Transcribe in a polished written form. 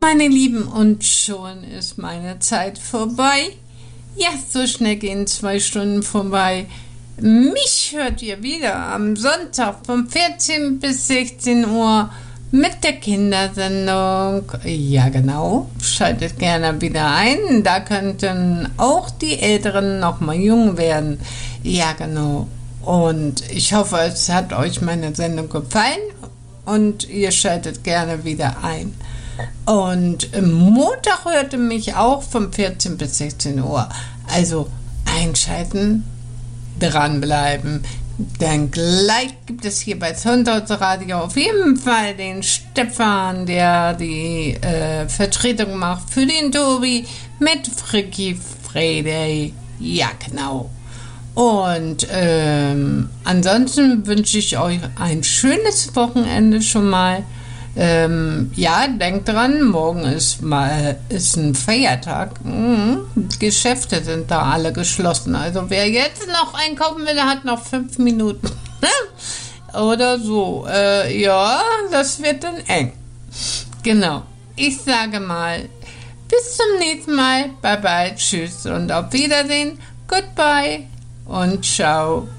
meine Lieben, und schon ist meine Zeit vorbei. Ja, so schnell gehen 2 Stunden vorbei. Mich hört ihr wieder am Sonntag von 14 bis 16 Uhr mit der Kindersendung. Ja, genau. Schaltet gerne wieder ein. Da könnten auch die Älteren nochmal jung werden. Ja, genau. Und ich hoffe, es hat euch meine Sendung gefallen und ihr schaltet gerne wieder ein. Und Montag hörte mich auch von 14 bis 16 Uhr. Also einschalten, dranbleiben. Dann gleich gibt es hier bei Sonntagsradio auf jeden Fall den Stefan, der die Vertretung macht für den Tobi mit Fricky Friday. Ja, genau. Und ansonsten wünsche ich euch ein schönes Wochenende schon mal. Ja, denkt dran, morgen ist ein Feiertag. Geschäfte sind da alle geschlossen. Also wer jetzt noch einkaufen will, der hat noch 5 Minuten. Oder so. Ja, das wird dann eng. Genau. Ich sage mal, bis zum nächsten Mal. Bye bye, tschüss und auf Wiedersehen. Goodbye und ciao.